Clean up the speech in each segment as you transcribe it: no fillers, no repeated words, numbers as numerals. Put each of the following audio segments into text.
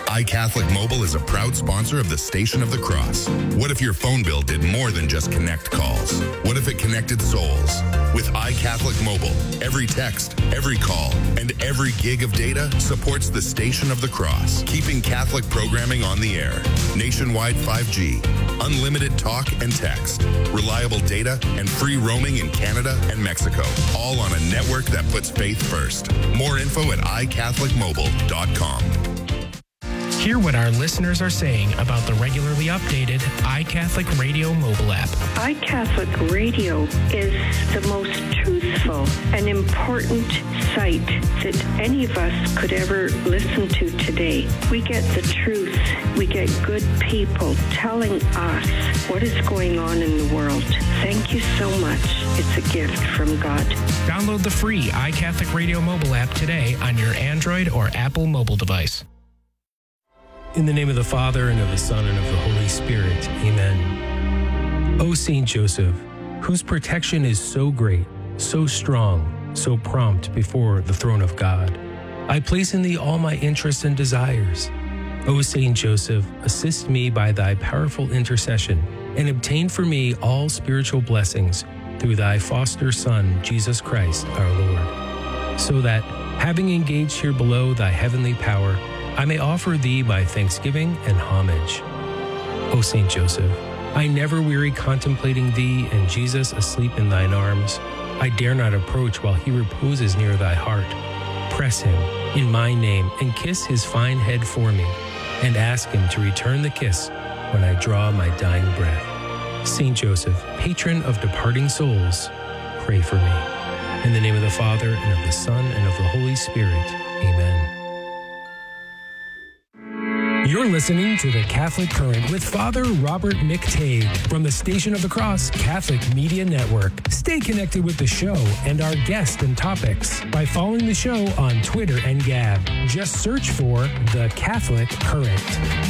iCatholic Mobile is a proud sponsor of the Station of the Cross. What if your phone bill did more than just connect calls? What if it connected souls? With iCatholic Mobile, every text, every call, and every gig of data supports the Station of the Cross, keeping Catholic programming on the air. Nationwide 5G, unlimited talk and text, reliable data, and free roaming in Canada and Mexico, all on a network that puts faith first. More info at iCatholicMobile.com. Hear what our listeners are saying about the regularly updated iCatholic Radio mobile app. iCatholic Radio is the most truthful and important site that any of us could ever listen to today. We get the truth. We get good people telling us what is going on in the world. Thank you so much. It's a gift from God. Download the free iCatholic Radio mobile app today on your Android or Apple mobile device. In the name of the Father, and of the Son, and of the Holy Spirit. Amen. O Saint Joseph, whose protection is so great, so strong, so prompt before the throne of God, I place in thee all my interests and desires. O Saint Joseph, assist me by thy powerful intercession, and obtain for me all spiritual blessings through thy foster Son, Jesus Christ, our Lord, so that, having engaged here below thy heavenly power, I may offer thee my thanksgiving and homage. O Saint Joseph, I never weary contemplating thee and Jesus asleep in thine arms. I dare not approach while he reposes near thy heart. Press him in my name and kiss his fine head for me, and ask him to return the kiss when I draw my dying breath. Saint Joseph, patron of departing souls, pray for me. In the name of the Father, and of the Son, and of the Holy Spirit. Amen. You're listening to The Catholic Current with Father Robert McTague from the Station of the Cross Catholic Media Network. Stay connected with the show and our guests and topics by following the show on Twitter and Gab. Just search for The Catholic Current.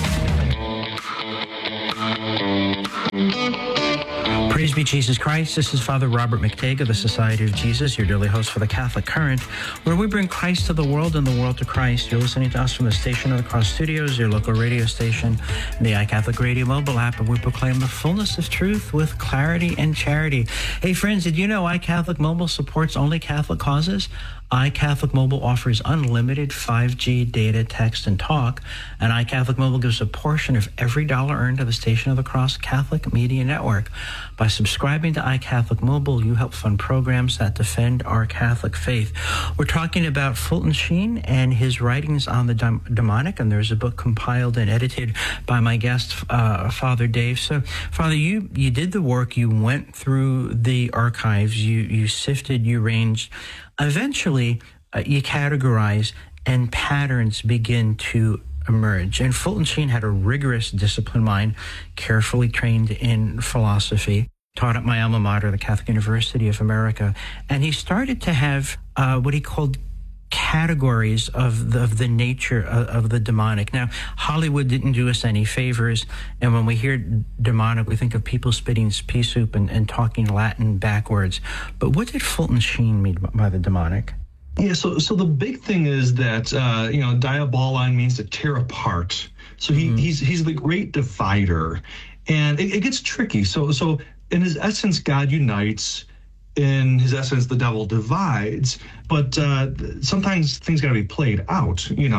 Praise be Jesus Christ. This is Father Robert McTague of the Society of Jesus, your daily host for the Catholic Current, where we bring Christ to the world and the world to Christ. You're listening to us from the Station of the Cross Studios, your local radio station, and the iCatholic Radio mobile app, and we proclaim the fullness of truth with clarity and charity. Hey friends, did you know iCatholic Mobile supports only Catholic causes? iCatholic Mobile offers unlimited 5G data, text, and talk, and iCatholic Mobile gives a portion of every dollar earned to the Station of the Cross Catholic Media Network. By subscribing to iCatholic Mobile, you help fund programs that defend our Catholic faith. We're talking about Fulton Sheen and his writings on the demonic, and there's a book compiled and edited by my guest, Father Dave. So, Father, you did the work. You went through the archives. You sifted, you ranged. Eventually, you categorize, and patterns begin to emerge. And Fulton Sheen had a rigorous, disciplined mind, carefully trained in philosophy, taught at my alma mater, the Catholic University of America, and he started to have what he called categories of the nature of the demonic. Now, Hollywood didn't do us any favors, and when we hear demonic, we think of people spitting pea soup and talking Latin backwards. But what did Fulton Sheen mean by the demonic? Yeah, so the big thing is that diaboline means to tear apart. So he's the great divider, and it gets tricky. So in his essence, God unites. In his essence, the devil divides, but sometimes things got to be played out,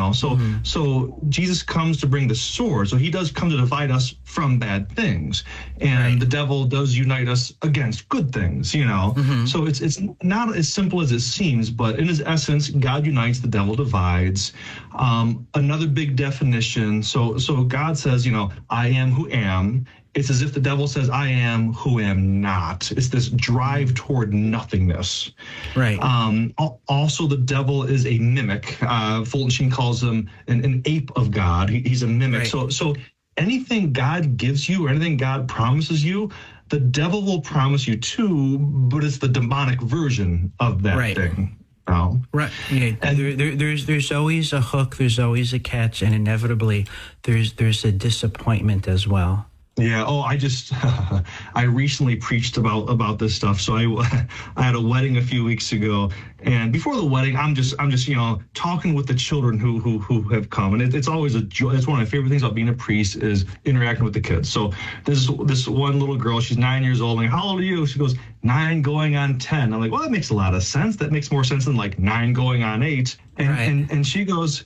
So Jesus comes to bring the sword. So he does come to divide us from bad things, and the devil does unite us against good things, So it's not as simple as it seems, but in his essence, God unites, the devil divides. Another big definition. So God says, I am who am. It's as if the devil says, I am who am not. It's this drive toward nothingness. Right. Also, the devil is a mimic. Fulton Sheen calls him an ape of God. He's a mimic. Right. So anything God gives you or anything God promises you, the devil will promise you too, but it's the demonic version of that thing. Right. Yeah. And there's always a hook, there's always a catch, and inevitably there's a disappointment as well. Yeah. Oh, I recently preached about this stuff. So I had a wedding a few weeks ago, and before the wedding, I'm just talking with the children who have come, and it's always a joy. It's one of my favorite things about being a priest is interacting with the kids. So this one little girl, she's 9 years old. I'm like, how old are you? She goes, 9 going on 10. I'm like, well, that makes a lot of sense. That makes more sense than like 9 going on 8. And she goes,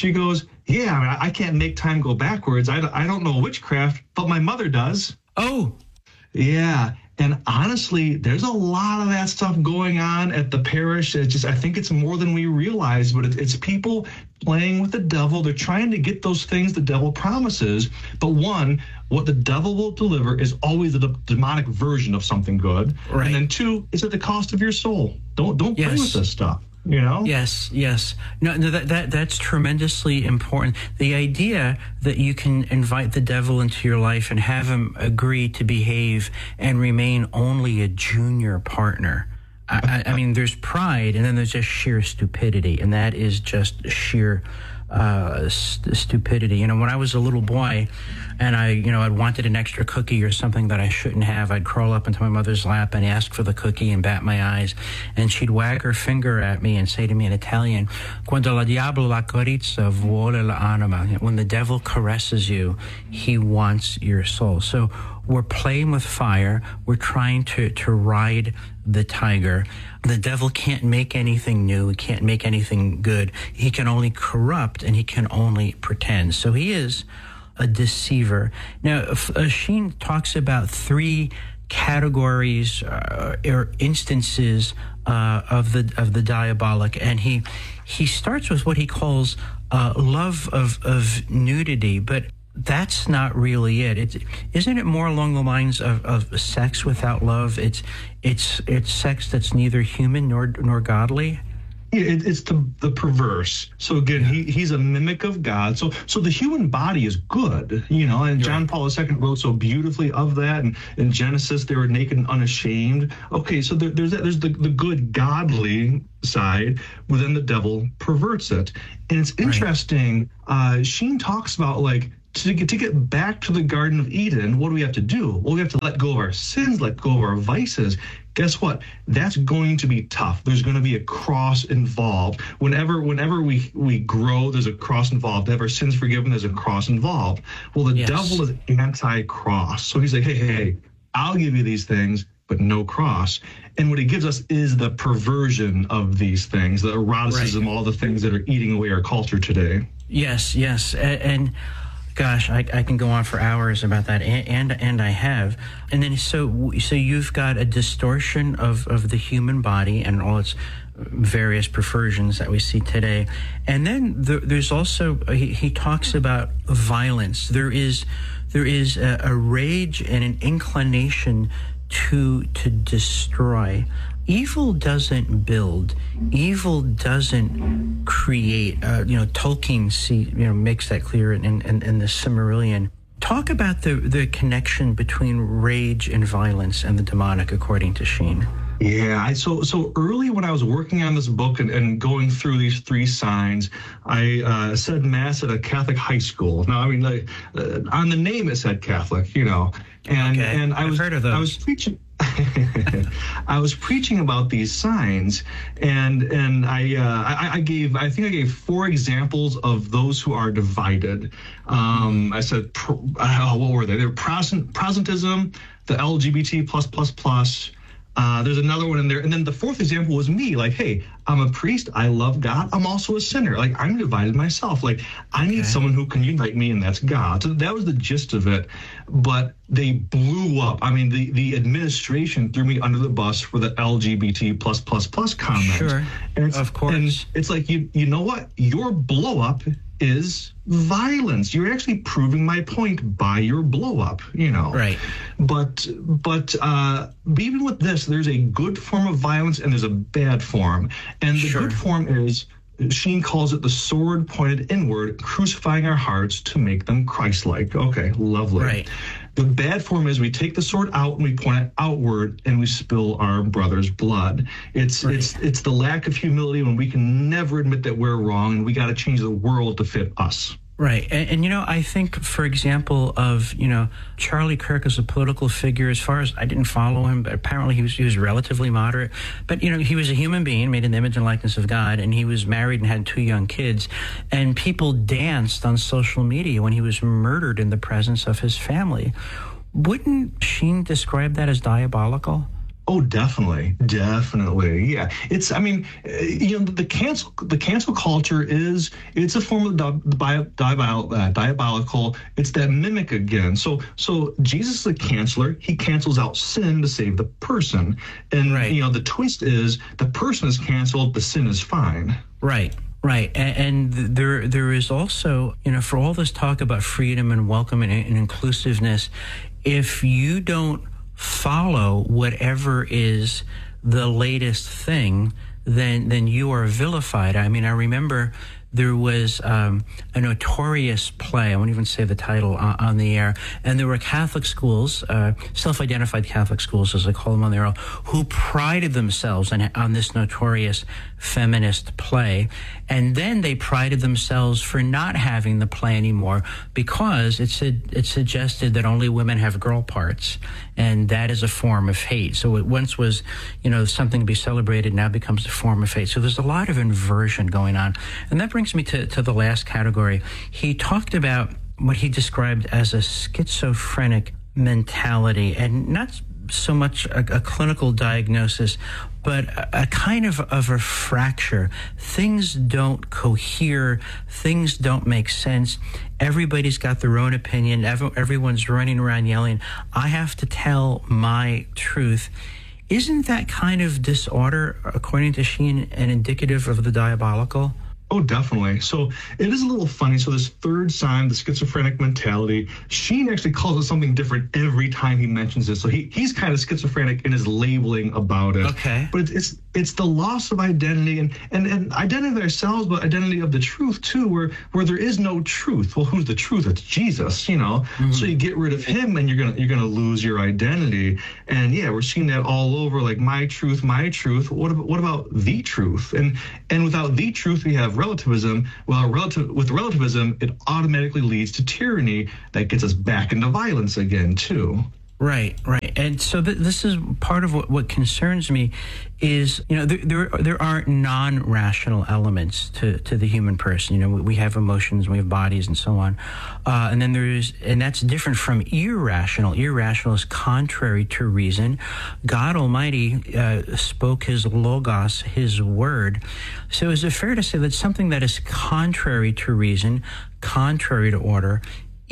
yeah, I mean, I can't make time go backwards. I don't know witchcraft, but my mother does. Oh. Yeah. And honestly, there's a lot of that stuff going on at the parish. I think it's more than we realize, but it's people playing with the devil. They're trying to get those things the devil promises. But one, what the devil will deliver is always the demonic version of something good. Right. And then 2, it's at the cost of your soul. Don't play with this stuff. You know? Yes. No, that's tremendously important. The idea that you can invite the devil into your life and have him agree to behave and remain only a junior partner. I mean, there's pride, and then there's just sheer stupidity, and that is just sheer stupidity. You know, when I was a little boy and I'd wanted an extra cookie or something that I shouldn't have, I'd crawl up into my mother's lap and ask for the cookie and bat my eyes, and she'd wag her finger at me and say to me in Italian, "Quando la diavolo la carezza vuole l'anima." When the devil caresses you, he wants your soul. So we're playing with fire. We're trying to ride the tiger. The devil can't make anything new. He can't make anything good. He can only corrupt, and he can only pretend. So he is a deceiver. Now, Sheen talks about 3 categories or instances of the diabolic, and he starts with what he calls love of nudity, but that's not really it. Isn't it more along the lines of sex without love? It's sex that's neither human nor godly. Yeah, it's the perverse. So again, he's a mimic of God. So the human body is good, and John Paul II wrote so beautifully of that. And in Genesis, they were naked and unashamed. Okay, so there's the good godly side, but then the devil perverts it. And it's interesting. Sheen talks about to get back to the Garden of Eden, what do we have to do? Well, we have to let go of our sins, let go of our vices. Guess what? That's going to be tough. There's going to be a cross involved. Whenever we grow, there's a cross involved. To have our sins forgiven, there's a cross involved. Well, the devil is anti-cross. So he's like, hey, I'll give you these things, but no cross. And what he gives us is the perversion of these things, the eroticism, all the things that are eating away our culture today. Yes. And gosh, I can go on for hours about that, and I have. And then so you've got a distortion of the human body and all its various perversions that we see today. And then there's also, he talks about violence. There is a rage and an inclination to destroy. Evil doesn't build. Evil doesn't create. Tolkien makes that clear in the Silmarillion. Talk about the connection between rage and violence and the demonic, according to Sheen. Yeah, so early when I was working on this book and going through these 3 signs, I said Mass at a Catholic high school. Now, I mean, on the name it said Catholic, and I've heard of those. I was preaching. I was preaching about these signs, and I gave 4 examples of those who are divided. I said, what were they? They were Protestantism, the LGBT+++. There's another one in there. And then the 4th example was me. Hey, I'm a priest. I love God. I'm also a sinner. I'm divided myself. I need someone who can unite me, and that's God. So that was the gist of it. But they blew up. I mean, the administration threw me under the bus for the LGBT+++ comment. Sure, of course. And it's you know what? Your blow up is violence. You're actually proving my point by your blow up, Right. But even with this, there's a good form of violence and there's a bad form. And the good form is, Sheen calls it the sword pointed inward, crucifying our hearts to make them Christ-like. Okay, lovely. Right. The bad form is we take the sword out and we point it outward and we spill our brother's blood. It's the lack of humility when we can never admit that we're wrong and we got to change the world to fit us. Right. And I think, for example, of, Charlie Kirk as a political figure, as far as I didn't follow him, but apparently he was relatively moderate. But, he was a human being made in the image and likeness of God, and he was married and had 2 young kids. And people danced on social media when he was murdered in the presence of his family. Wouldn't Sheen describe that as diabolical? Oh, definitely. Yeah. The cancel culture it's a form of diabolical. It's that mimic again. So Jesus is a canceler. He cancels out sin to save the person. And, right. The twist is the person is canceled, the sin is fine. Right. Right. And there is also, for all this talk about freedom and welcome and inclusiveness, if you don't follow whatever is the latest thing, then you are vilified. I mean, I remember there was a notorious play, I won't even say the title on the air, and there were Catholic schools, self-identified Catholic schools, as I call them on the air, who prided themselves on this notorious feminist play, and then they prided themselves for not having the play anymore because it suggested that only women have girl parts, and that is a form of hate. So it once was, something to be celebrated, now becomes a form of hate. So there's a lot of inversion going on, and that brings me to the last category. He talked about what he described as a schizophrenic mentality, and not so much a clinical diagnosis, but a kind of a fracture. Things don't cohere. Things don't make sense. Everybody's got their own opinion. Everyone's running around yelling, I have to tell my truth. Isn't that kind of disorder, according to Sheen, an indicative of the diabolical? Oh, definitely. So it is a little funny. So this third sign, the schizophrenic mentality, Sheen actually calls it something different every time he mentions it. So he's kind of schizophrenic in his labeling about it. Okay. But it's the loss of identity and identity of ourselves, but identity of the truth too, where there is no truth. Well, who's the truth? It's Jesus, Mm-hmm. So you get rid of him and you're gonna lose your identity. And yeah, we're seeing that all over, like my truth. What about the truth? And without the truth, we have relativism. Well, with relativism, it automatically leads to tyranny that gets us back into violence again, too. Right. And so this is part of what concerns me is, there are non-rational elements to the human person. We have emotions, we have bodies, and so on. And then and that's different from irrational. Irrational is contrary to reason. God Almighty spoke his logos, his word. So is it fair to say that something that is contrary to reason, contrary to order,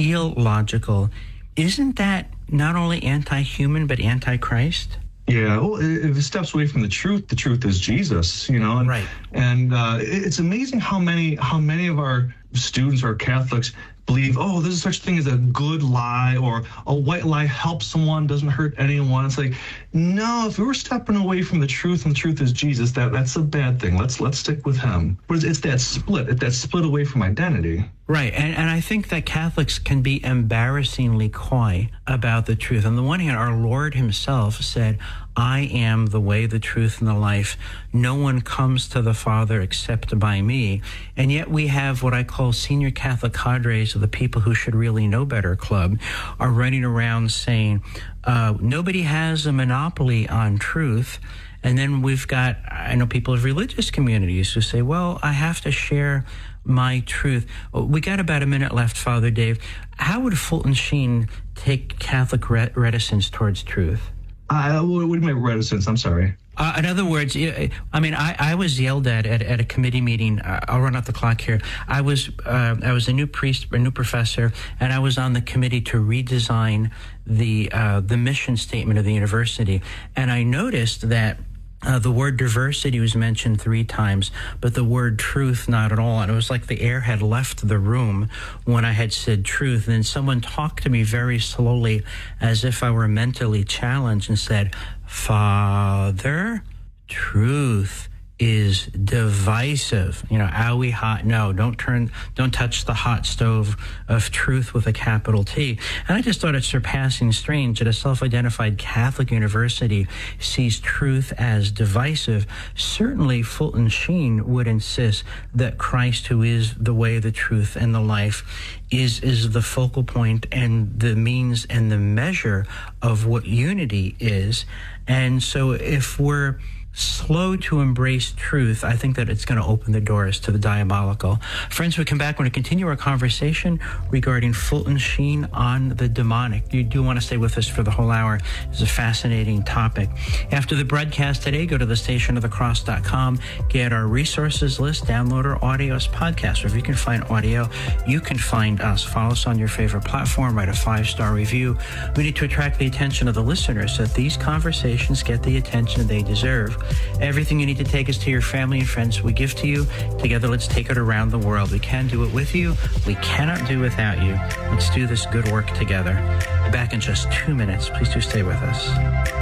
illogical, isn't that not only anti-human but anti-Christ? Yeah, well, if it steps away from the truth is Jesus, and, right. And it's amazing how many of our students or Catholics believe, oh, there's such thing as a good lie, or a white lie helps someone, doesn't hurt anyone. It's like, no, if we were stepping away from the truth and the truth is Jesus, that's a bad thing. Let's stick with him. But it's that split away from identity. Right, and I think that Catholics can be embarrassingly coy about the truth. On the one hand, our Lord himself said, I am the way, the truth, and the life. No one comes to the Father except by me. And yet we have what I call senior Catholic cadres of the people who should really know better club are running around saying, nobody has a monopoly on truth. And then we've got, I know people of religious communities who say, well, I have to share my truth. We got about a minute left, Father Dave. How would Fulton Sheen take Catholic reticence towards truth? What do you mean reticence? I'm sorry. In other words, I was yelled at a committee meeting. I'll run out the clock here. I was a new priest, a new professor, and I was on the committee to redesign the mission statement of the university. And I noticed that the word diversity was mentioned 3 times, but the word truth not at all. And it was like the air had left the room when I had said truth. And then someone talked to me very slowly as if I were mentally challenged and said, Father, truth is divisive. Are we hot? No, don't touch the hot stove of truth with a capital T. And I just thought it surpassing strange that a self-identified Catholic university sees truth as divisive. Certainly, Fulton Sheen would insist that Christ, who is the way, the truth, and the life, is the focal point and the means and the measure of what unity is. And so if we're slow to embrace truth, I think that it's going to open the doors to the diabolical. Friends, we come back. We're going to continue our conversation regarding Fulton Sheen on the demonic. You do want to stay with us for the whole hour. It's a fascinating topic. After the broadcast today, go to thestationofthecross.com, get our resources list, download our audios podcast. Or if you can find audio, you can find us. Follow us on your favorite platform, write a 5-star review. We need to attract the attention of the listeners so that these conversations get the attention they deserve. Everything you need to take us to your family and friends we give to you. Together, let's take it around the world. We can do it with you. We cannot do without you. Let's do this good work together. Back in just 2 minutes. Please do stay with us.